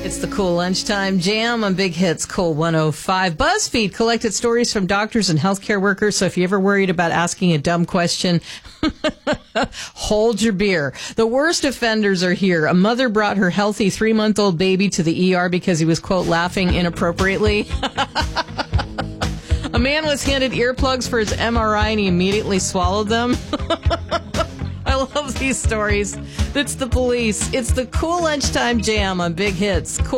It's the Cool Lunchtime Jam on Big Hits Cool 105. BuzzFeed collected stories from doctors and healthcare workers, so if you're ever worried about asking a dumb question, hold your beer. The worst offenders are here. A mother brought her healthy 3-month-old baby to the ER because he was, quote, laughing inappropriately. A man was handed earplugs for his MRI and he immediately swallowed them. I love these stories. It's the police. It's the Cool Lunchtime Jam on Big Hits. Cool.